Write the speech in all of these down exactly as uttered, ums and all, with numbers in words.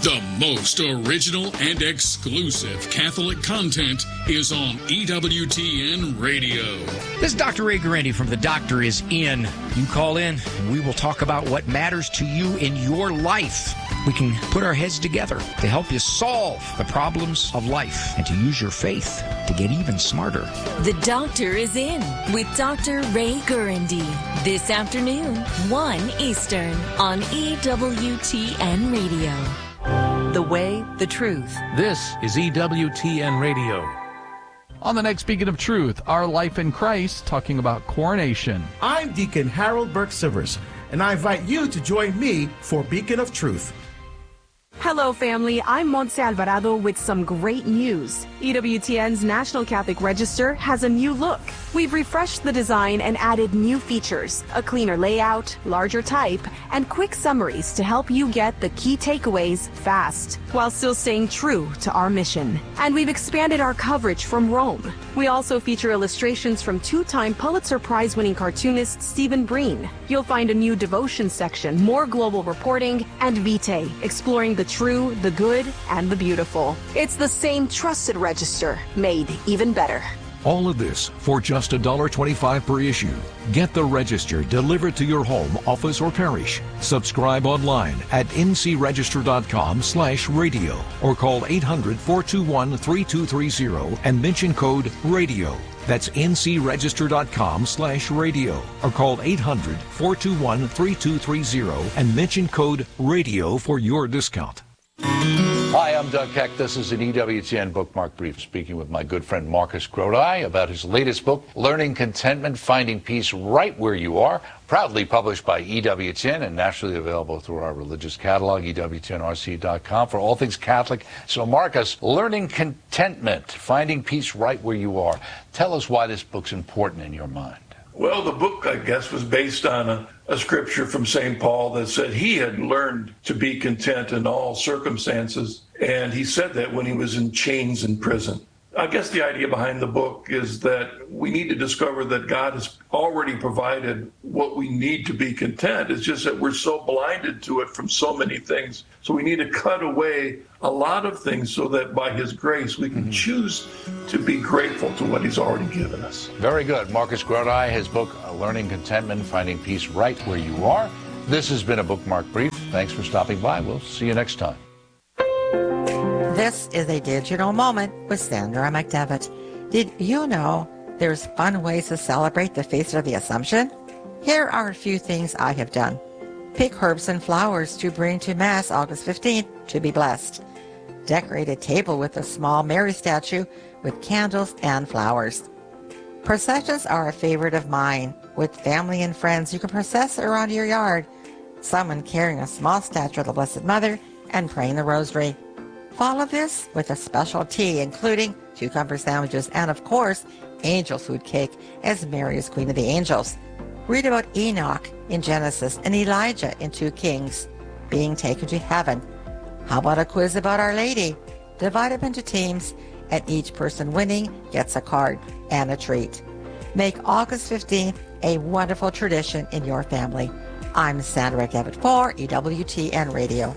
The most original and exclusive Catholic content is on E W T N Radio. This is Doctor Ray Guarendi from The Doctor Is In. You call in and we will talk about what matters to you in your life. We can put our heads together to help you solve the problems of life and to use your faith to get even smarter. The Doctor Is In with Doctor Ray Guarendi. This afternoon, one Eastern on E W T N Radio. The way, the truth. This is E W T N Radio. On the next Beacon of Truth, Our Life in Christ, talking about coronation. I'm Deacon Harold Burke-Sivers, and I invite you to join me for Beacon of Truth. Hello, family. I'm Montse Alvarado with some great news. E W T N's National Catholic Register has a new look. We've refreshed the design and added new features, a cleaner layout, larger type, and quick summaries to help you get the key takeaways fast, while still staying true to our mission. And we've expanded our coverage from Rome. We also feature illustrations from two-time Pulitzer Prize-winning cartoonist Stephen Breen. You'll find a new devotion section, more global reporting, and Vitae, exploring the true, the good, and the beautiful. It's the same trusted register, made even better. All of this for just one dollar twenty-five per issue. Get the Register delivered to your home, office, or parish. Subscribe online at ncregister.com slash radio or call eight hundred, four two one, three two three zero and mention code RADIO. That's ncregister.com slash radio or call eight hundred, four two one, three two three zero and mention code RADIO for your discount. Hi, I'm Doug Keck. This is an E W T N Bookmark Brief, speaking with my good friend Marcus Grodi about his latest book, Learning Contentment, Finding Peace Right Where You Are, proudly published by E W T N and nationally available through our religious catalog, E W T N R C dot com, for all things Catholic. So, Marcus, Learning Contentment, Finding Peace Right Where You Are. Tell us why this book's important in your mind. Well, the book, I guess, was based on a, a scripture from Saint Paul that said he had learned to be content in all circumstances. And he said that when he was in chains in prison. I guess the idea behind the book is that we need to discover that God has already provided what we need to be content. It's just that we're so blinded to it from so many things. So we need to cut away a lot of things so that by his grace we can mm-hmm. choose to be grateful to what he's already given us. Very good. Marcus Grodi, his book, Learning Contentment, Finding Peace Right Where You Are. This has been a Bookmark Brief. Thanks for stopping by. We'll see you next time. This is a digital moment with Sandra McDevitt. Did you know there's fun ways to celebrate the Feast of the Assumption? Here are a few things I have done. Pick herbs and flowers to bring to Mass August fifteenth to be blessed. Decorate a table with a small Mary statue with candles and flowers. Processions are a favorite of mine. With family and friends, you can process around your yard, someone carrying a small statue of the Blessed Mother and praying the Rosary. Follow this with a special tea, including cucumber sandwiches and, of course, angel food cake, as Mary is Queen of the Angels. Read about Enoch in Genesis and Elijah in two Kings being taken to heaven. How about a quiz about Our Lady? Divide up into teams, and each person winning gets a card and a treat. Make August fifteenth a wonderful tradition in your family. I'm Sandra McDevitt for E W T N Radio.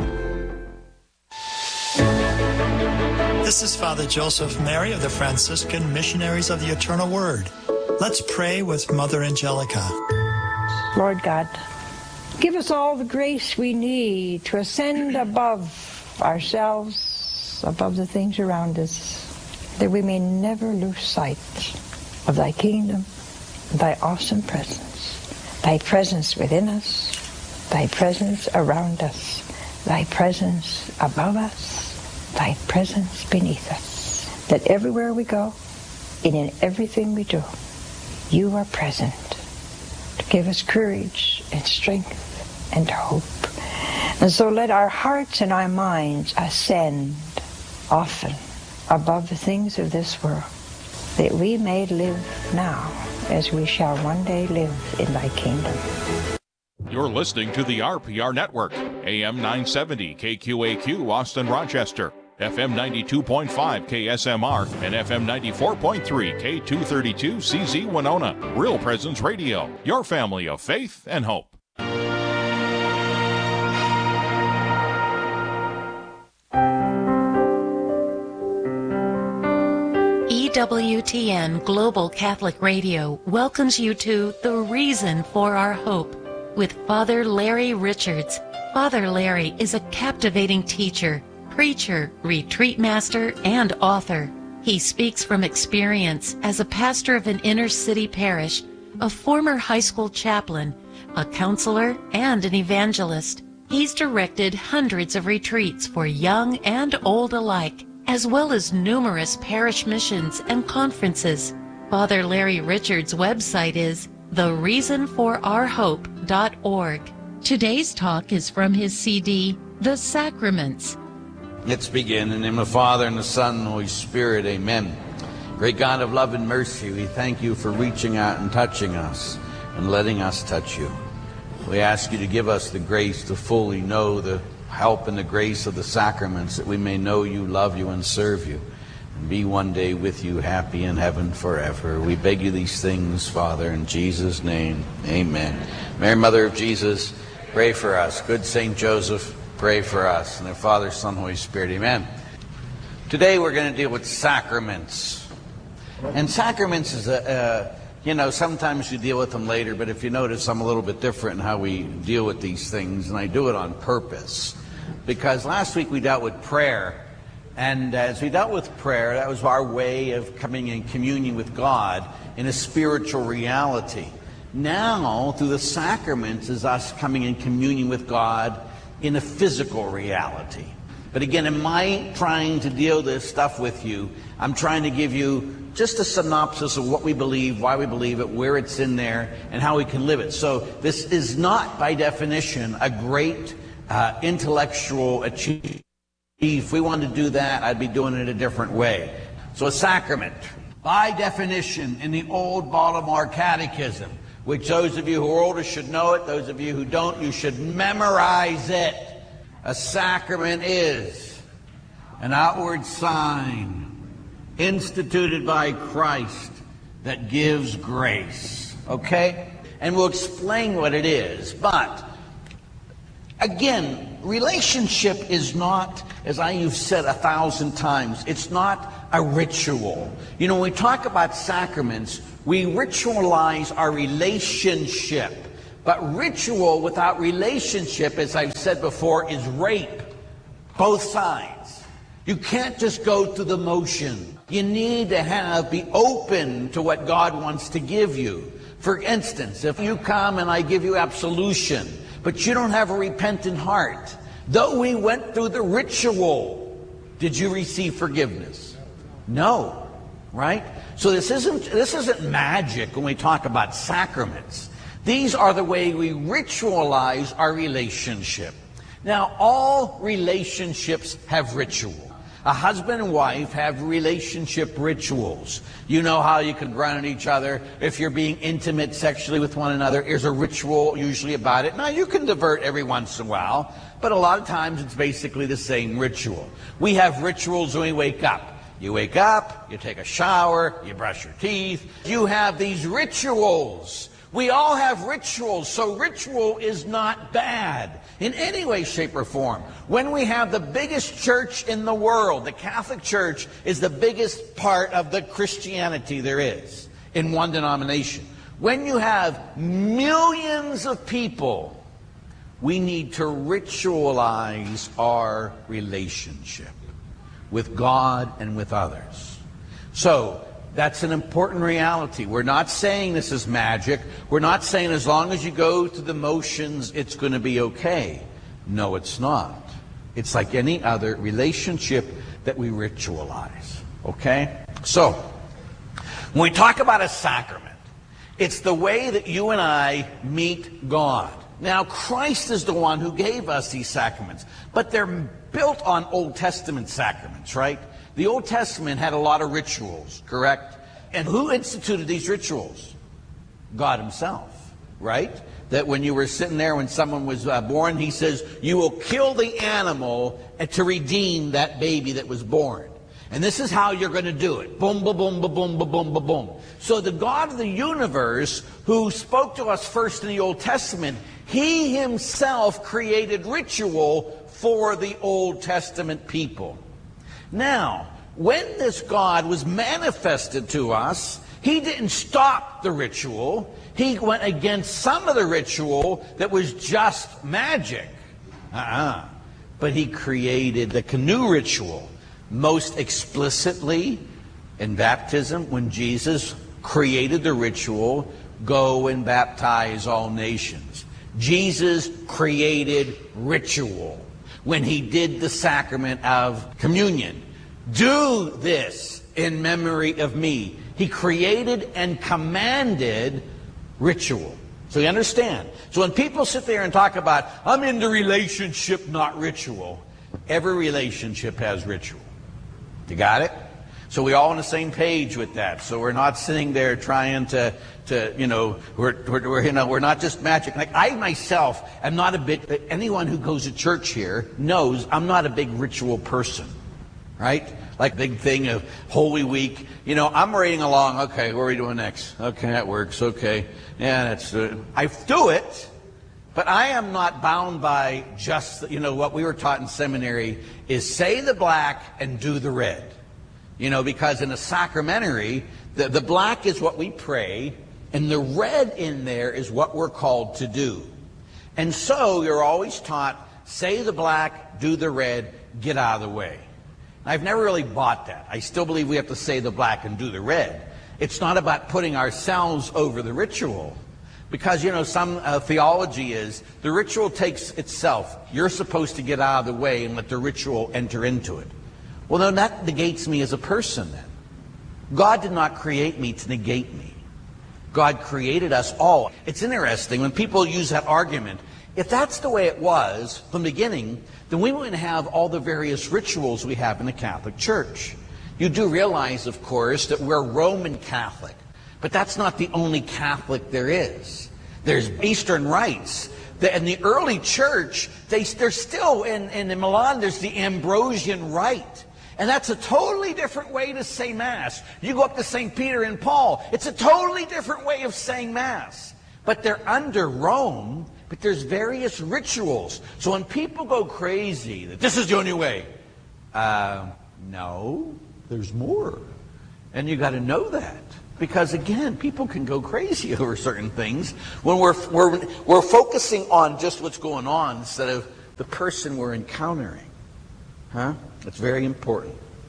This is Father Joseph Mary of the Franciscan Missionaries of the Eternal Word. Let's pray with Mother Angelica. Lord God, give us all the grace we need to ascend above ourselves, above the things around us, that we may never lose sight of thy kingdom, thy awesome presence, thy presence within us, thy presence around us, thy presence above us, thy presence beneath us, that everywhere we go and in everything we do, you are present to give us courage and strength and hope. And so let our hearts and our minds ascend often above the things of this world, that we may live now as we shall one day live in thy kingdom. You're listening to the R P R Network, A M nine seventy K Q A Q, Austin, Rochester, F M ninety-two point five K S M R, and F M ninety-four point three K two thirty-two C Z Winona. Real Presence Radio, your family of faith and hope. W T N Global Catholic Radio welcomes you to The Reason for Our Hope with Father Larry Richards. Father Larry is a captivating teacher, preacher, retreat master, and author. He speaks from experience as a pastor of an inner city parish, a former high school chaplain, a counselor, and an evangelist. He's directed hundreds of retreats for young and old alike, as well as numerous parish missions and conferences. Father Larry Richards' website is the reason for our hope dot org. Today's talk is from his C D, The Sacraments. Let's begin. In the name of the Father, and the Son, and the Holy Spirit. Amen. Great God of love and mercy, we thank you for reaching out and touching us and letting us touch you. We ask you to give us the grace to fully know the help and the grace of the sacraments, that we may know you, love you, and serve you, and be one day with you, happy in heaven forever. We beg you these things, Father, in Jesus' name. Amen. Mary, Mother of Jesus, pray for us. Good Saint Joseph, pray for us. And their Father, Son, Holy Spirit. Amen. Today we're going to deal with sacraments. And sacraments is a, uh, you know, sometimes you deal with them later, but if you notice, I'm a little bit different in how we deal with these things, and I do it on purpose. Because last week we dealt with prayer, and as we dealt with prayer, that was our way of coming in communion with God in a spiritual reality. Now, through the sacraments, is us coming in communion with God in a physical reality. But again, in my trying to deal this stuff with you, I'm trying to give you just a synopsis of what we believe, why we believe it, where it's in there, and how we can live it. So this is not, by definition, a great uh, intellectual achievement. If we wanted to do that, I'd be doing it a different way. So a sacrament, by definition, in the old Baltimore Catechism, which those of you who are older should know it, those of you who don't, you should memorize it. A sacrament is an outward sign instituted by Christ that gives grace. Okay? And we'll explain what it is. But, again, relationship is not, as I have said a thousand times, it's not a ritual. You know, when we talk about sacraments, we ritualize our relationship. But ritual without relationship, as I've said before, is rape. Both sides. You can't just go through the motion. You need to have, be open to what God wants to give you. For instance, if you come and I give you absolution, but you don't have a repentant heart, though we went through the ritual, did you receive forgiveness? No. Right? So this isn't, this isn't magic when we talk about sacraments. These are the way we ritualize our relationship. Now, all relationships have ritual. A husband and wife have relationship rituals. You know how you can grunt at each other if you're being intimate sexually with one another. There's a ritual usually about it. Now, you can divert every once in a while, but a lot of times it's basically the same ritual. We have rituals when we wake up. You wake up, you take a shower, you brush your teeth. You have these rituals. We all have rituals, so ritual is not bad in any way, shape, or form. When we have the biggest church in the world, the Catholic Church is the biggest part of the Christianity there is in one denomination. When you have millions of people, we need to ritualize our relationship with God and with others. So, that's an important reality. We're not saying this is magic. We're not saying as long as you go through the motions, it's going to be okay. No, it's not. It's like any other relationship that we ritualize. Okay? So, when we talk about a sacrament, it's the way that you and I meet God. Now, Christ is the one who gave us these sacraments, but they're built on Old Testament sacraments, right? The Old Testament had a lot of rituals, correct? And who instituted these rituals? God himself, right? That when you were sitting there when someone was uh, born, he says, you will kill the animal to redeem that baby that was born. And this is how you're going to do it. Boom, boom, boom, boom, boom, boom, boom, boom, boom. So the God of the universe, who spoke to us first in the Old Testament, he himself created ritual for the Old Testament people. Now, when this God was manifested to us, he didn't stop the ritual. He went against some of the ritual that was just magic. Uh-uh. But he created the canoe ritual most explicitly in baptism when Jesus created the ritual, go and baptize all nations. Jesus created ritual when he did the sacrament of communion. Do this in memory of me. He created and commanded ritual. So you understand? So when people sit there and talk about, I'm into relationship, not ritual, every relationship has ritual. You got it? So we're all on the same page with that. So we're not sitting there trying to, to you know, we're, we're, we're, you know, we're not just magic. Like I myself am not a big, anyone who goes to church here knows I'm not a big ritual person, right? Like big thing of Holy Week. You know, I'm reading along. Okay, what are we doing next? Okay, that works. Okay. Yeah, that's uh, I do it, but I am not bound by just, you know, what we were taught in seminary is say the black and do the red. You know, because in a sacramentary, the, the black is what we pray, and the red in there is what we're called to do. And so you're always taught, say the black, do the red, get out of the way. I've never really bought that. I still believe we have to say the black and do the red. It's not about putting ourselves over the ritual. Because, you know, some uh, theology is the ritual takes itself. You're supposed to get out of the way and let the ritual enter into it. Well, then that negates me as a person then. God did not create me to negate me. God created us all. It's interesting when people use that argument. If that's the way it was from the beginning, then we wouldn't have all the various rituals we have in the Catholic Church. You do realize, of course, that we're Roman Catholic, but that's not the only Catholic there is. There's Eastern rites. In the early church, they, they're still, in, in Milan, there's the Ambrosian rite. And that's a totally different way to say Mass. You go up to Saint Peter and Paul, it's a totally different way of saying Mass. But they're under Rome, but there's various rituals. So when people go crazy that this is the only way, uh, no, there's more. And you got to know that. Because again, people can go crazy over certain things when we're, we're, we're focusing on just what's going on instead of the person we're encountering. Huh? That's very important.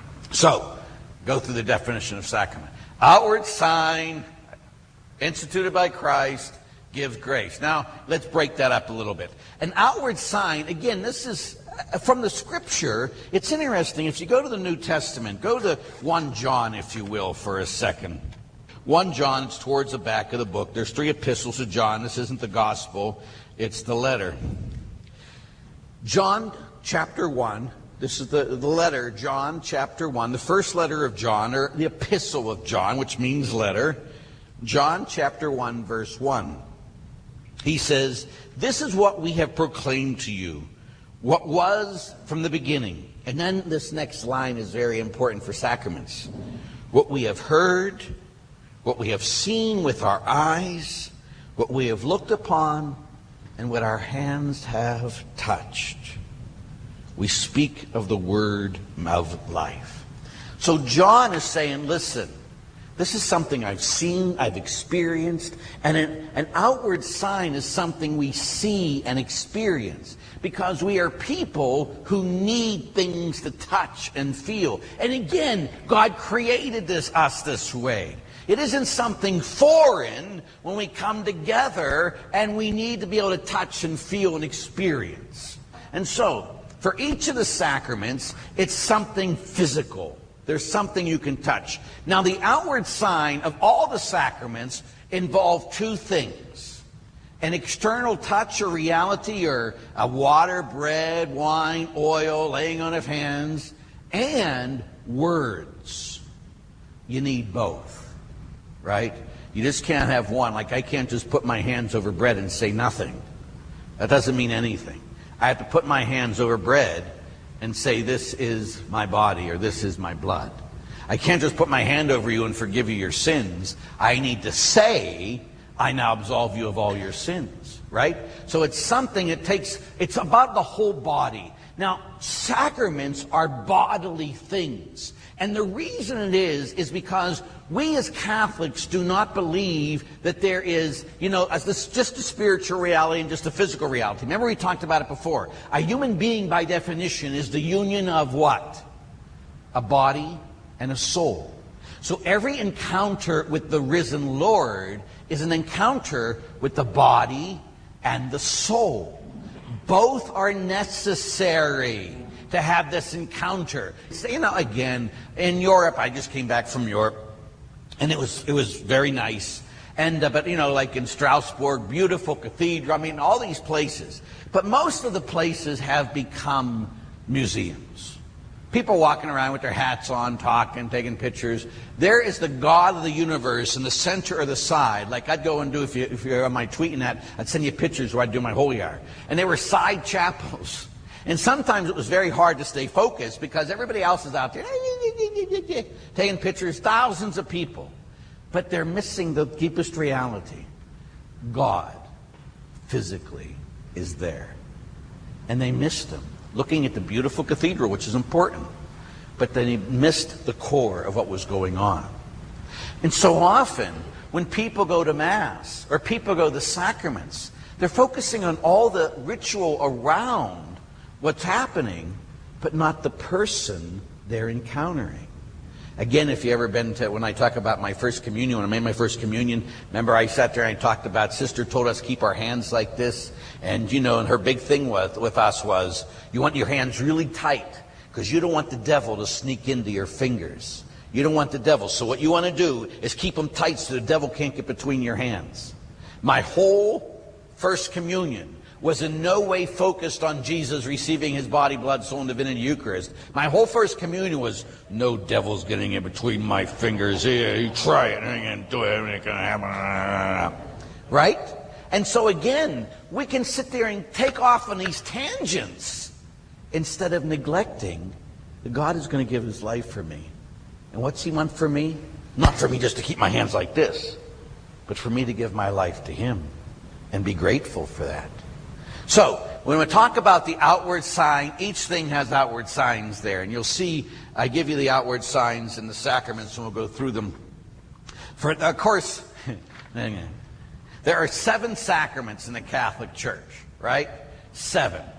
So, go through the definition of sacrament. Outward sign, instituted by Christ, gives grace. Now, let's break that up a little bit. An outward sign, again, this is from the Scripture. It's interesting. If you go to the New Testament, go to First John, if you will, for a second. First John, it's towards the back of the book. There's three epistles of John. This isn't the gospel. It's the letter. John chapter one. This is the, the letter, John chapter one. The first letter of John, or the epistle of John, which means letter. John chapter one, verse one. He says, this is what we have proclaimed to you, what was from the beginning. And then this next line is very important for sacraments. What we have heard, what we have seen with our eyes, what we have looked upon, and what our hands have touched. We speak of the word of life. So John is saying, listen, this is something I've seen, I've experienced, and an, an outward sign is something we see and experience because we are people who need things to touch and feel. And again, God created this us this way. It isn't something foreign when we come together and we need to be able to touch and feel and experience. And so, for each of the sacraments, it's something physical. There's something you can touch. Now, the outward sign of all the sacraments involve two things. An external touch or reality, or a water, bread, wine, oil, laying on of hands, and words. You need both, right? You just can't have one. Like, I can't just put my hands over bread and say nothing. That doesn't mean anything. I have to put my hands over bread and say, this is my body or this is my blood. I can't just put my hand over you and forgive you your sins. I need to say, I now absolve you of all your sins, right? So it's something, it takes, it's about the whole body. Now, sacraments are bodily things. And the reason it is, is because we as Catholics do not believe that there is, you know, as this, just a spiritual reality and just a physical reality. Remember we talked about it before. A human being, by definition, is the union of what? A body and a soul. So every encounter with the risen Lord is an encounter with the body and the soul. Both are necessary to have this encounter. So, you know, again, in Europe, I just came back from Europe, and it was it was very nice. And uh, but you know, like in Strasbourg, beautiful cathedral. I mean, all these places. But most of the places have become museums. People walking around with their hats on, talking, taking pictures. There is the God of the universe in the center or the side. Like I'd go and do, if, you, if you're on my tweeting that, I'd send you pictures where I'd do my holy hour. And they were side chapels. And sometimes it was very hard to stay focused because everybody else is out there taking pictures, thousands of people. But they're missing the deepest reality. God, physically, is there. And they missed him. Looking at the beautiful cathedral, which is important, but then he missed the core of what was going on. And so often, when people go to Mass, or people go to the sacraments, they're focusing on all the ritual around what's happening, but not the person they're encountering. Again, if you ever been to, when I talk about my first communion, when I made my first communion, remember I sat there and I talked about, Sister told us keep our hands like this. And, you know, and her big thing with, with us was, you want your hands really tight, because you don't want the devil to sneak into your fingers. You don't want the devil. So what you want to do is keep them tight so the devil can't get between your hands. My whole first communion was in no way focused on Jesus receiving his body, blood, soul, and divinity Eucharist. My whole first communion was, no devil's getting in between my fingers. Here, you try it, and you can do it, and it can happen. Right? And so again, we can sit there and take off on these tangents instead of neglecting that God is going to give his life for me. And what's he want for me? Not for me just to keep my hands like this, but for me to give my life to him and be grateful for that. So, when we talk about the outward sign, each thing has outward signs there. And you'll see, I give you the outward signs in the sacraments, and we'll go through them. For, of course, there are seven sacraments in the Catholic Church, right? Seven.